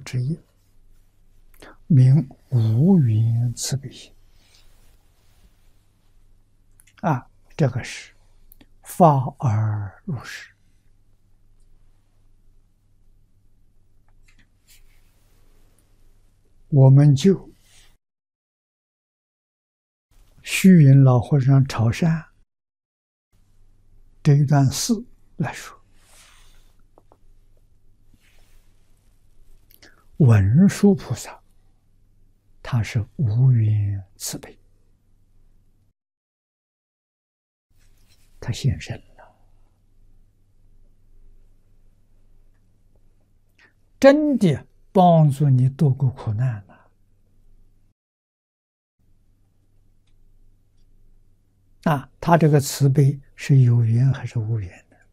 之意，名无缘慈悲心。这个是发而入实。我们就虚云老和尚朝山这一段诗来说，文殊菩萨他是无缘慈悲，他现身了，真的帮助你度过苦难了。他这个慈悲是有缘还是无缘的？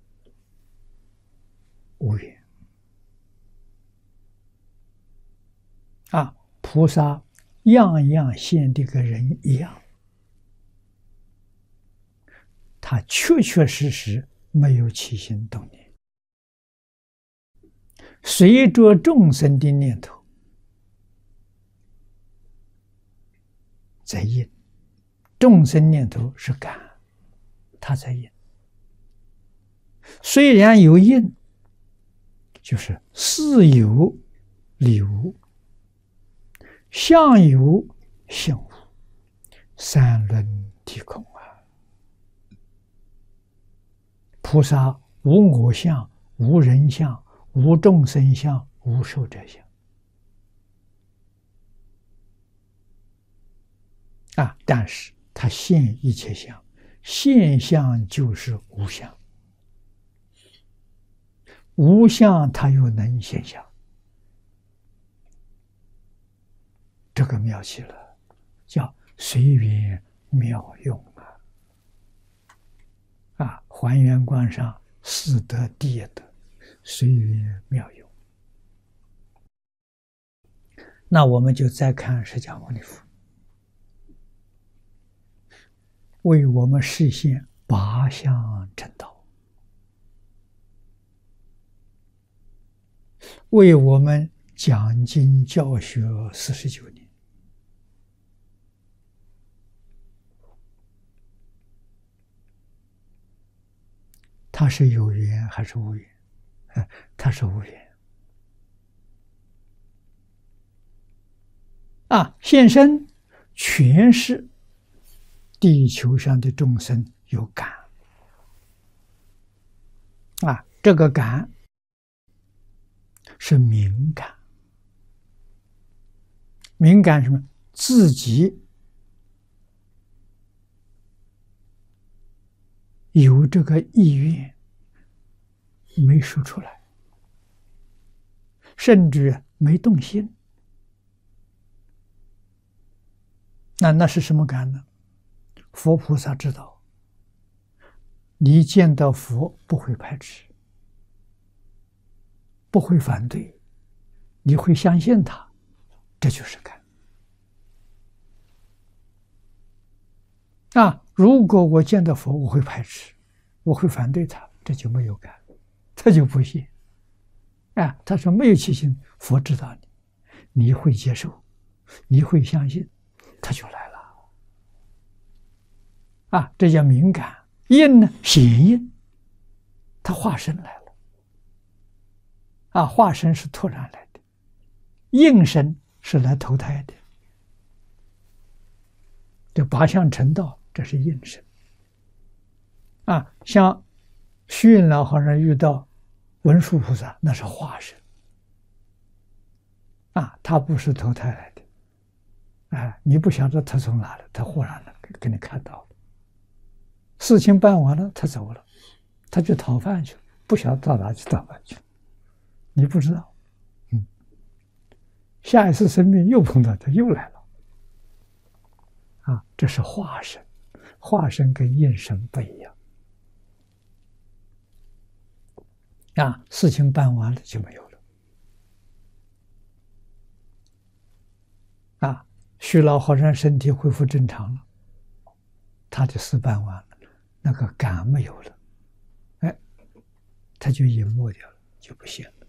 无缘。菩萨样样现的跟人一样，他确确实实没有起心动念，随着众生的念头在应，众生念头是感，他在应。虽然有应，就是事有理无，相有性无，三轮体空菩萨无我相，无人相，无众生相，无寿者相。但是他现一切相，现相就是无相，无相他又能现相，这个妙极了，叫随缘妙用还原观上四德第一德，随缘妙用。那我们就再看释迦牟尼佛为我们实现八相成道，为我们讲经教学49年，他是有缘还是无缘？他是无缘。现身全是地球上的众生有感。这个感是敏感，敏感什么？自己有这个意愿没说出来，甚至没动心，那是什么感呢？佛菩萨知道，你见到佛不会排斥，不会反对，你会相信他，这就是感。如果我见到佛我会排斥，我会反对他，这就没有感，他就不信。他说没有起心，佛知道你会接受，你会相信，他就来了。这叫敏感。应呢？显应，他化身来了。化身是突然来的，应身是来投胎的。这八相成道，这是应身。像虚云老和尚遇到文殊菩萨，那是化身。他不是投胎来的。你不晓得他从哪来，他忽然给你看到了。事情办完了，他走了，他去讨饭去了，不晓得到哪去讨饭去，你不知道。下一次生病又碰到他，又来了。这是化身，化身跟应身不一样。事情办完了就没有了。虚老和尚身体恢复正常了，他的事办完了，那个感没有了，他就隐没掉了，就不现了。